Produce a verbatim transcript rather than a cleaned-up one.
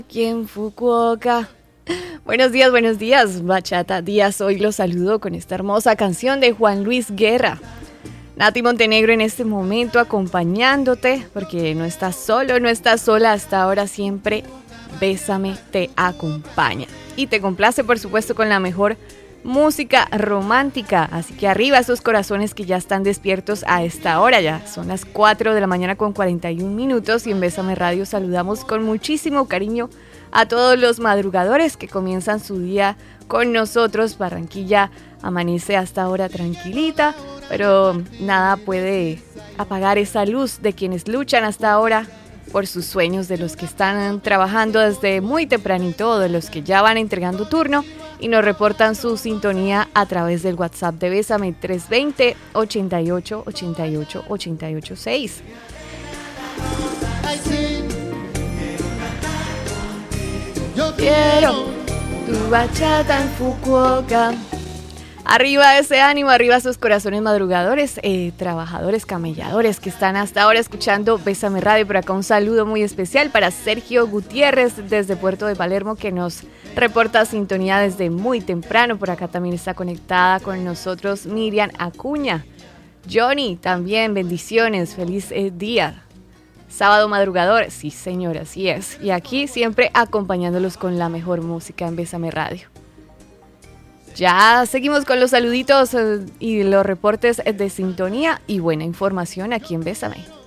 Aquí en Fukuoka. Buenos días, buenos días, Bachata Díaz. Hoy los saludo con esta hermosa canción de Juan Luis Guerra. Nati Montenegro en este momento acompañándote, porque no estás solo, no estás sola. Hasta ahora siempre Bésame te acompaña. Y te complace, por supuesto, con la mejor música romántica. Así que arriba esos corazones que ya están despiertos a esta hora. Ya son las cuatro de la mañana con cuarenta y un minutos. Y en Bésame Radio saludamos con muchísimo cariño a todos los madrugadores que comienzan su día con nosotros. Barranquilla amanece hasta ahora tranquilita, pero nada puede apagar esa luz de quienes luchan hasta ahora por sus sueños, de los que están trabajando desde muy tempranito, de los que ya van entregando turno y nos reportan su sintonía a través del WhatsApp de Bésame tres dos cero, ochenta y ocho, ochenta y ocho, ochenta y ocho seis. Yo quiero tu bachata en Fukuoka. Arriba ese ánimo, arriba esos corazones madrugadores, eh, trabajadores, camelladores que están hasta ahora escuchando Bésame Radio. Por acá un saludo muy especial para Sergio Gutiérrez desde Puerto de Palermo, que nos reporta sintonía desde muy temprano. Por acá también está conectada con nosotros Miriam Acuña. Johnny, también bendiciones, feliz eh, día. Sábado madrugador, sí señor, así es. Y aquí siempre acompañándolos con la mejor música en Bésame Radio. Ya seguimos con los saluditos y los reportes de sintonía y buena información aquí en Bésame.